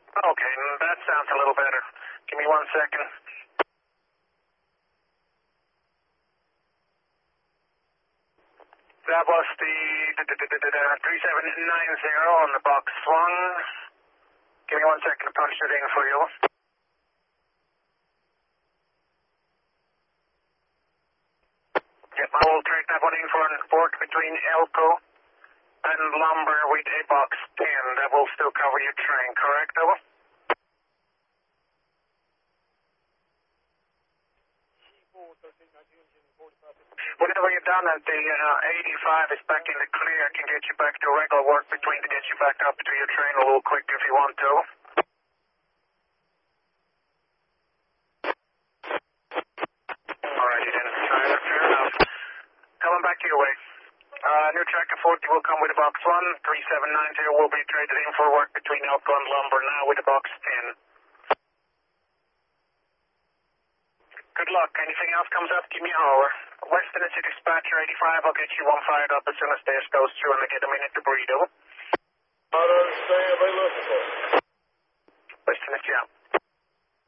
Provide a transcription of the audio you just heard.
Okay, that sounds a little better. Give me 1 second. That was the 3790 on the box one. Give me 1 second to punch it in for you. Yep, I will trade that one in for an port between Elko and Lumber with a box 10. That will still cover your train, correct, over? Whenever you're done at the 85 is back in the clear, I can get you back to regular work between to get you back up to your train a little quick if you want to. Alrighty then, fair enough. Coming back your way. New Tracker 40 will come with a box 1, 3790 will be traded in for work between Elko and Lumber now with a box 10. Good luck. Anything else comes up, give me a holler. West Tennessee Dispatcher 85, I'll get you one fired up as soon as this goes through and I get a minute to breathe over. I don't understand. They looking for. West Tennessee out.